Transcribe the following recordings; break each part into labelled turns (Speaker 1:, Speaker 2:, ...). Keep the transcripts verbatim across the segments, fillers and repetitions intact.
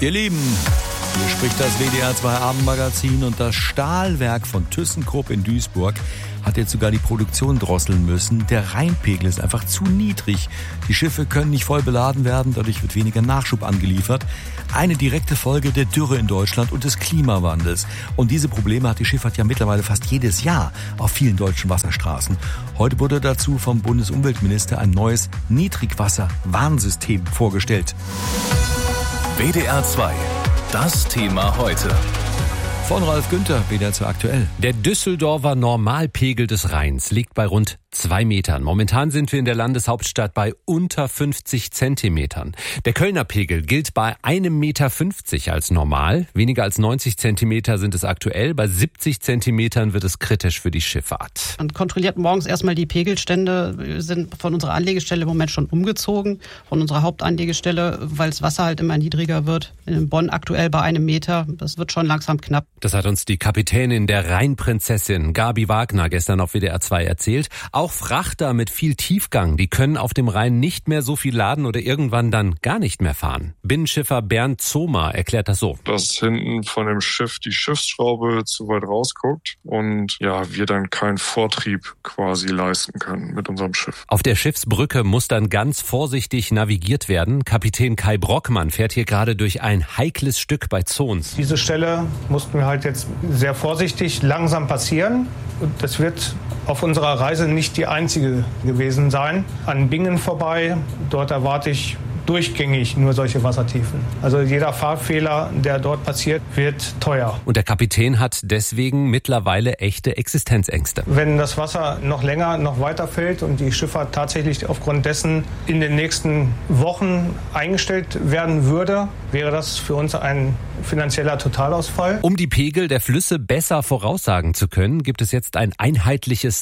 Speaker 1: Ihr Lieben, hier spricht das W D R zwei Abendmagazin und das Stahlwerk von ThyssenKrupp in Duisburg hat jetzt sogar die Produktion drosseln müssen. Der Rheinpegel ist einfach zu niedrig. Die Schiffe können nicht voll beladen werden, dadurch wird weniger Nachschub angeliefert. Eine direkte Folge der Dürre in Deutschland und des Klimawandels. Und diese Probleme hat die Schifffahrt ja mittlerweile fast jedes Jahr auf vielen deutschen Wasserstraßen. Heute wurde dazu vom Bundesumweltminister ein neues Niedrigwasser-Warnsystem vorgestellt.
Speaker 2: W D R zwei, das Thema heute.
Speaker 1: Von Ralf Günther, W D R zwei aktuell.
Speaker 3: Der Düsseldorfer Normalpegel des Rheins liegt bei rund zwei Metern. Momentan sind wir in der Landeshauptstadt bei unter fünfzig Zentimetern. Der Kölner Pegel gilt bei einem Meter fünfzig als normal. Weniger als neunzig Zentimeter sind es aktuell. Bei siebzig Zentimetern wird es kritisch für die Schifffahrt.
Speaker 4: Man kontrolliert morgens erstmal die Pegelstände. Wir sind von unserer Anlegestelle im Moment schon umgezogen, von unserer Hauptanlegestelle, weil das Wasser halt immer niedriger wird. In Bonn aktuell bei einem Meter. Das wird schon langsam knapp.
Speaker 3: Das hat uns die Kapitänin der Rheinprinzessin Gabi Wagner gestern auf W D R zwei erzählt. Auch Frachter mit viel Tiefgang, die können auf dem Rhein nicht mehr so viel laden oder irgendwann dann gar nicht mehr fahren. Binnenschiffer Bernd Zomer erklärt das so.
Speaker 5: Dass hinten von dem Schiff die Schiffsschraube zu weit rausguckt und ja, wir dann keinen Vortrieb quasi leisten können mit unserem Schiff.
Speaker 3: Auf der Schiffsbrücke muss dann ganz vorsichtig navigiert werden. Kapitän Kai Brockmann fährt hier gerade durch ein heikles Stück bei Zons.
Speaker 6: Diese Stelle mussten wir halt jetzt sehr vorsichtig langsam passieren. Das wird auf unserer Reise nicht die einzige gewesen sein. An Bingen vorbei, dort erwarte ich durchgängig nur solche Wassertiefen. Also jeder Fahrfehler, der dort passiert, wird teuer.
Speaker 3: Und der Kapitän hat deswegen mittlerweile echte Existenzängste.
Speaker 6: Wenn das Wasser noch länger, noch weiter fällt und die Schifffahrt tatsächlich aufgrund dessen in den nächsten Wochen eingestellt werden würde, wäre das für uns ein finanzieller Totalausfall.
Speaker 3: Um die Pegel der Flüsse besser voraussagen zu können, gibt es jetzt ein einheitliches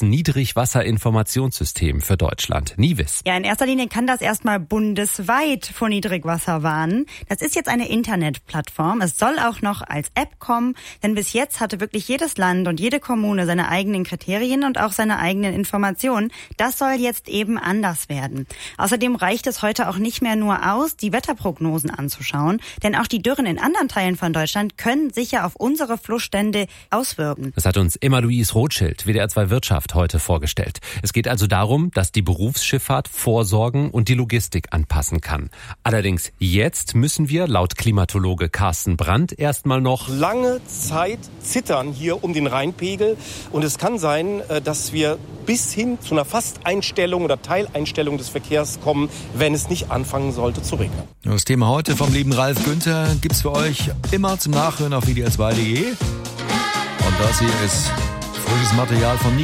Speaker 3: Niedrigwasserinformationssystem für Deutschland, NIWIS.
Speaker 7: Ja, in erster Linie kann das erstmal bundesweit vor Niedrigwasser warnen. Das ist jetzt eine Internetplattform. Es soll auch noch als App kommen, denn bis jetzt hatte wirklich jedes Land und jede Kommune seine eigenen Kriterien und auch seine eigenen Informationen. Das soll jetzt eben anders werden. Außerdem reicht es heute auch nicht mehr nur aus, die Wetterprognosen anzuschauen, denn auch die Dürren in anderen Teilen von Deutschland können sicher auf unsere Flussstände auswirken.
Speaker 3: Das hat uns Emma-Louise Rothschild, W D R zwei Wirtschaft, heute vorgestellt. Es geht also darum, dass die Berufsschifffahrt vorsorgen und die Logistik anpassen kann. Allerdings jetzt müssen wir, laut Klimatologe Carsten Brandt, erstmal noch
Speaker 8: lange Zeit zittern hier um den Rheinpegel. Und es kann sein, dass wir bis hin zu einer Fasteinstellung oder Teileinstellung des Verkehrs kommen, wenn es nicht anfangen sollte zu regnen.
Speaker 1: Das Thema heute vom lieben Ralf Günther gibt's für euch immer zum Nachhören auf W D R zwei punkt de. Und das hier ist frisches Material von Nico.